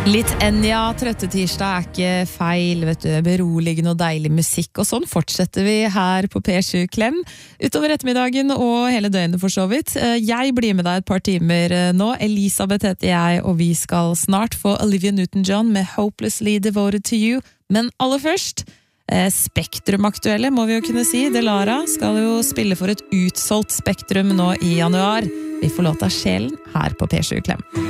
Litt Enya, trøttetirsdag ikke feil, vet du, beroligende og deilig musikk, og sånn fortsetter vi her på P7 Klem, utover ettermiddagen og hele døgnet for så vidt. Jeg blir med deg et par timer nå, Elisabeth heter jeg, og vi skal snart få Olivia Newton-John med Hopelessly Devoted to You, men aller først, Spektrum-aktuelle må vi jo kunne si. Delara skal jo spille for et utsolgt Spektrum nå i januar. Vi får låta Sjelen her på P7 Klem.